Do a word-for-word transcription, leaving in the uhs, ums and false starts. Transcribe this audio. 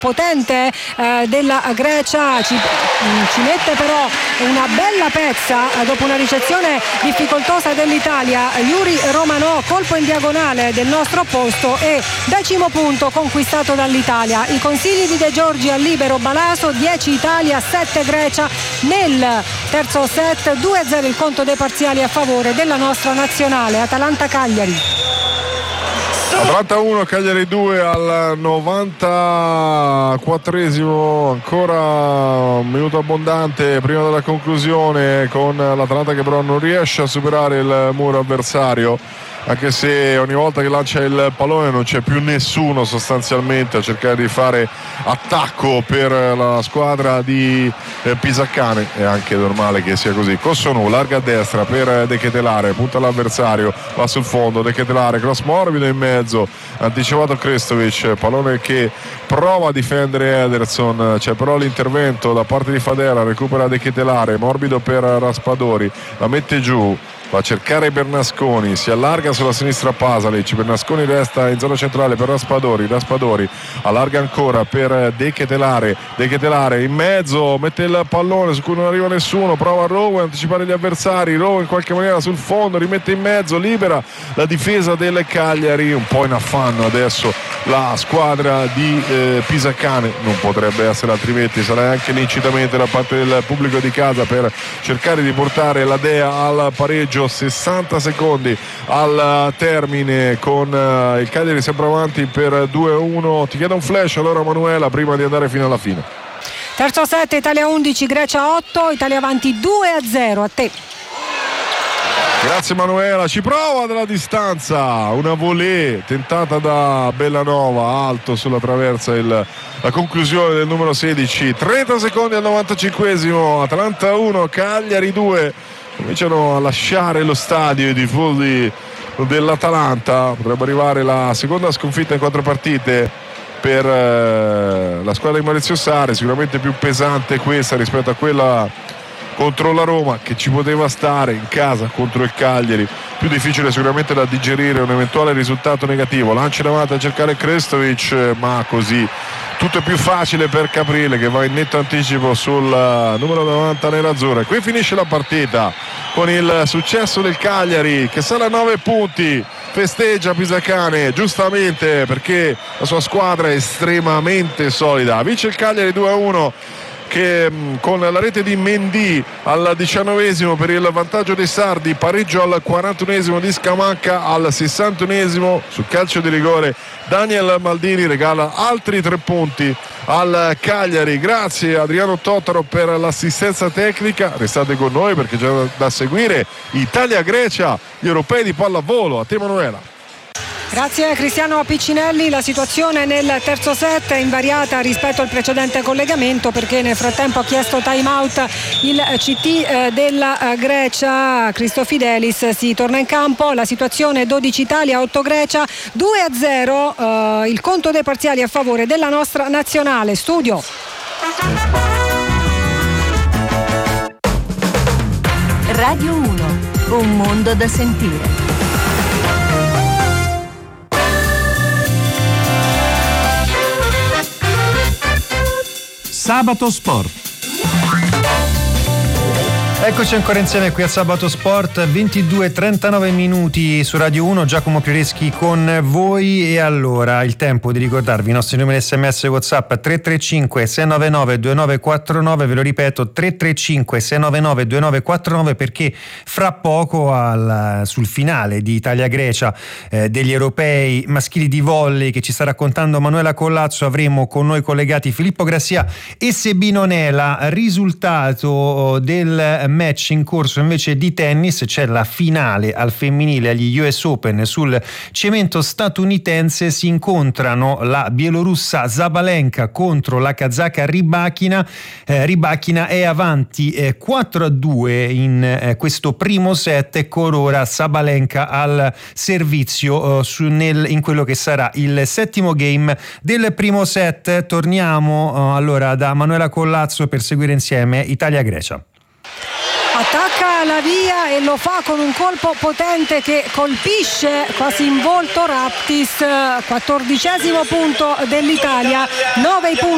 potente eh, della Grecia ci, ci mette però una bella pezza eh, dopo una ricezione difficoltosa dell'Italia. Yuri Romanò, colpo in diagonale del nostro opposto e decimo punto conquistato dall'Italia. I consigli di De Giorgi al libero Balaso, dieci Italia, sette Grecia nel terzo set, due a zero il conto dei parziali a favore della nostra nazionale. Atalanta-Cagliari. Atalanta uno, Cagliari due al novantaquattresimo, ancora un minuto abbondante prima della conclusione, con l'Atalanta che però non riesce a superare il muro avversario, anche se ogni volta che lancia il pallone non c'è più nessuno sostanzialmente a cercare di fare attacco per la squadra di eh, Pisacane. È anche normale che sia così. Cossonu larga a destra per De Ketelare, punta l'avversario, va sul fondo, De Ketelare, cross morbido in mezzo, anticipato Krestovic, pallone che prova a difendere Ederson, c'è però l'intervento da parte di Fadera, recupera De Ketelare, morbido per Raspadori, la mette giù, va a cercare Bernasconi, si allarga sulla sinistra Pasalic, Bernasconi resta in zona centrale per Raspadori, Raspadori allarga ancora per De Ketelare, De Ketelare in mezzo, mette il pallone su cui non arriva nessuno, prova Rowe a anticipare gli avversari, Rowe in qualche maniera sul fondo, rimette in mezzo, libera la difesa del Cagliari, un po' in affanno adesso la squadra di eh, Pisacane, non potrebbe essere altrimenti, sarà anche l'incitamento da parte del pubblico di casa per cercare di portare la Dea al pareggio. Sessanta secondi al termine, con uh, il Cagliari sempre avanti per due a uno. Ti chiedo un flash allora, Manuela, prima di andare fino alla fine. Terzo set, Italia undici, Grecia otto, Italia avanti due a zero. A te. Grazie Manuela, ci prova dalla distanza, una volée tentata da Bellanova, alto sulla traversa il, la conclusione del numero sedici. Trenta secondi al novantacinquesimo, Atalanta uno, Cagliari due. Cominciano a lasciare lo stadio i tifosi dell'Atalanta, potrebbe arrivare la seconda sconfitta in quattro partite per eh, la squadra di Maurizio Sarri, sicuramente più pesante questa rispetto a quella contro la Roma, che ci poteva stare in casa contro il Cagliari, più difficile sicuramente da digerire un eventuale risultato negativo. Lancia in avanti a cercare Krestovic, ma così tutto è più facile per Caprile, che va in netto anticipo sul numero novanta nerazzurra. E qui finisce la partita con il successo del Cagliari, che sale a nove punti. Festeggia Pisacane giustamente, perché la sua squadra è estremamente solida. Vince il Cagliari due a uno, che con la rete di Mendy al diciannovesimo per il vantaggio dei sardi, pareggio al quarantunesimo di Scamacca, al sessantunesimo sul calcio di rigore Daniel Maldini regala altri tre punti al Cagliari. Grazie Adriano Totaro per l'assistenza tecnica. Restate con noi perché c'è da seguire Italia-Grecia, gli europei di pallavolo. A te Manuela. Grazie Cristiano Piccinelli. La situazione nel terzo set è invariata rispetto al precedente collegamento, perché nel frattempo ha chiesto time out il C T della Grecia, Christofidelis. Si torna in campo, la situazione dodici Italia, otto Grecia, due a zero eh, il conto dei parziali a favore della nostra nazionale. Studio. Radio uno, un mondo da sentire. Sabato Sport. Eccoci ancora insieme qui a Sabato Sport, ventidue e trentanove minuti su Radio uno, Giacomo Prioreschi con voi. E allora il tempo di ricordarvi i nostri numeri sms WhatsApp tre tre cinque sei nove nove due nove quattro nove, ve lo ripeto tre tre cinque sei nove nove due nove quattro nove, perché fra poco al, sul finale di Italia-Grecia eh, degli europei maschili di volley che ci sta raccontando Manuela Collazzo, avremo con noi collegati Filippo Grassia e Sebino Nela. Risultato del match in corso invece di tennis: c'è la finale al femminile agli U S Open sul cemento statunitense, si incontrano la bielorussa Zabalenka contro la kazaka Rybakina. eh, Rybakina è avanti eh, quattro a due in eh, questo primo set, e con ora Zabalenka al servizio eh, su, nel, in quello che sarà il settimo game del primo set. Torniamo eh, allora da Manuela Collazzo per seguire insieme Italia-Grecia. Attacca la via e lo fa con un colpo potente che colpisce quasi in volto Raptis. Quattordicesimo punto dell'Italia, nove punti